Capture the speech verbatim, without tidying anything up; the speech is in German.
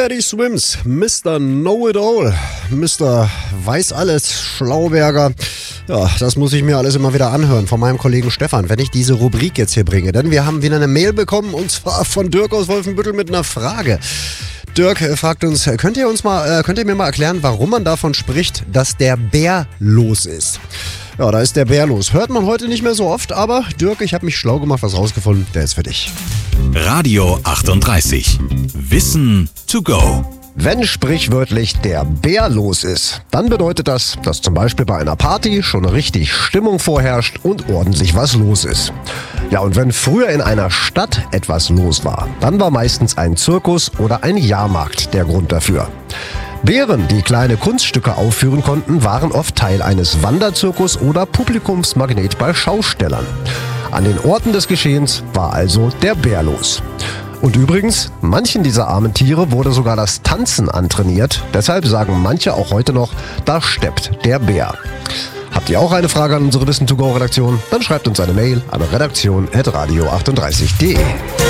Teddy Swims, Mister Know-It-All, Mister Weiß-Alles, Schlauberger. Ja, das muss ich mir alles immer wieder anhören von meinem Kollegen Stefan, wenn ich diese Rubrik jetzt hier bringe. Denn wir haben wieder eine Mail bekommen, und zwar von Dirk aus Wolfenbüttel mit einer Frage. Dirk fragt uns, könnt ihr uns mal, äh, könnt ihr mir mal erklären, warum man davon spricht, dass der Bär los ist? Ja, da ist der Bär los. Hört man heute nicht mehr so oft, aber Dirk, ich habe mich schlau gemacht, was rausgefunden, der ist für dich. Radio achtunddreißig. Wissen to go. Wenn sprichwörtlich der Bär los ist, dann bedeutet das, dass zum Beispiel bei einer Party schon richtig Stimmung vorherrscht und ordentlich was los ist. Ja, und wenn früher in einer Stadt etwas los war, dann war meistens ein Zirkus oder ein Jahrmarkt der Grund dafür. Bären, die kleine Kunststücke aufführen konnten, waren oft Teil eines Wanderzirkus oder Publikumsmagnet bei Schaustellern. An den Orten des Geschehens war also der Bär los. Und übrigens, manchen dieser armen Tiere wurde sogar das Tanzen antrainiert. Deshalb sagen manche auch heute noch, da steppt der Bär. Habt ihr auch eine Frage an unsere Wissen to go Redaktion? Dann schreibt uns eine Mail an redaktion at radio achtunddreißig punkt de.